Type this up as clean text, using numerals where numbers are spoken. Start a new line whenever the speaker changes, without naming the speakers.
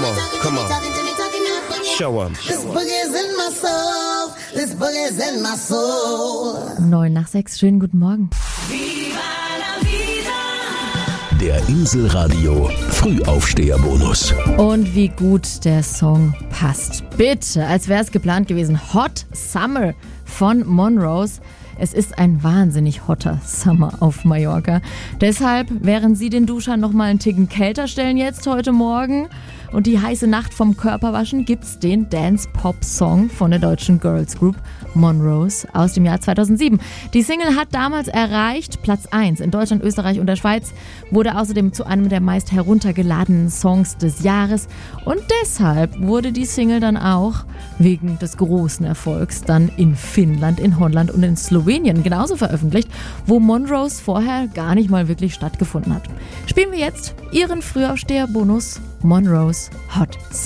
come on. Show 'em.
This boogie's in my soul. This boogie's in my soul.
9:06, schönen guten Morgen.
Der Inselradio Frühaufsteherbonus.
Und wie gut der Song passt. Bitte, als wäre es geplant gewesen. Hot Summer von Monrose. Es ist ein wahnsinnig hotter Summer auf Mallorca. Deshalb, während Sie den Duschern noch mal einen Ticken kälter stellen jetzt heute Morgen und die heiße Nacht vom Körper waschen, gibt's den Dance-Pop-Song von der deutschen Girls Group Monrose aus dem Jahr 2007. Die Single hat damals erreicht Platz 1 in Deutschland, Österreich und der Schweiz, wurde außerdem zu einem der meist heruntergeladenen Songs des Jahres und deshalb wurde die Single dann auch wegen des großen Erfolgs dann in Finnland, in Holland und in Slowenien genauso veröffentlicht, wo Monrose vorher gar nicht mal wirklich stattgefunden hat. Spielen wir jetzt Ihren Frühaufsteher-Bonus Monrose Hot